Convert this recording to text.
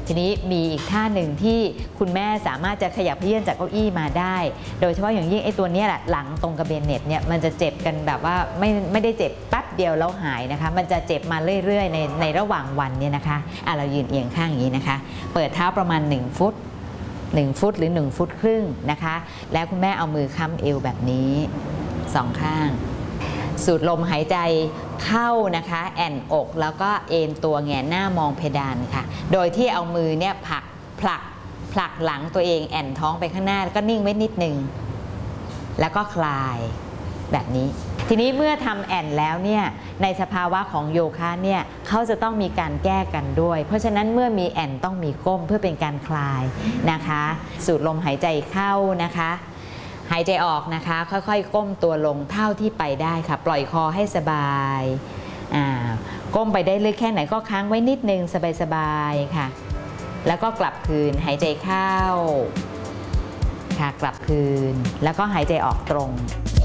ทีนี้มีอีกท่าหนึ่งที่คุณแม่สามารถจะขยับเขยื่อนจากเก้าอี้มาได้โดยเฉพาะอย่างยิ่งไอ้ตัวนี้แหละหลังตรงกระเบนเน็ตเนี่ยมันจะเจ็บกันแบบว่าไม่ได้เจ็บแป๊บเดียวแล้วหายนะคะมันจะเจ็บมาเรื่อยๆในระหว่างวันเนี่ยนะคะเรายืนเอียงข้างอย่างนี้นะคะเปิดเท้าประมาณ1 ฟุตหรือ1 ฟุตครึ่งนะคะแล้วคุณแม่เอามือค้ำเอวแบบนี้2 ข้างสูดลมหายใจเข้านะคะแอนอกแล้วก็เอนตัวแงนหน้ามองเพดานค่ะโดยที่เอามือเนี่ยผลักหลังตัวเองแอนท้องไปข้างหน้าแล้วก็นิ่งไว้นิดนึงแล้วก็คลายแบบนี้ทีนี้เมื่อทำแอนแล้วเนี่ยในสภาวะของโยคะเนี่ยเขาจะต้องมีการแก้กันด้วยเพราะฉะนั้นเมื่อมีแอนต้องมีก้มเพื่อเป็นการคลายนะคะสูดลมหายใจเข้านะคะหายใจออกนะคะค่อยๆก้มตัวลงเท่าที่ไปได้ค่ะปล่อยคอให้สบายก้มไปได้เลยแค่ไหนก็ค้างไว้นิดนึงสบายๆค่ะแล้วก็กลับคืนหายใจเข้าค่ะกลับคืนแล้วก็หายใจออกตรง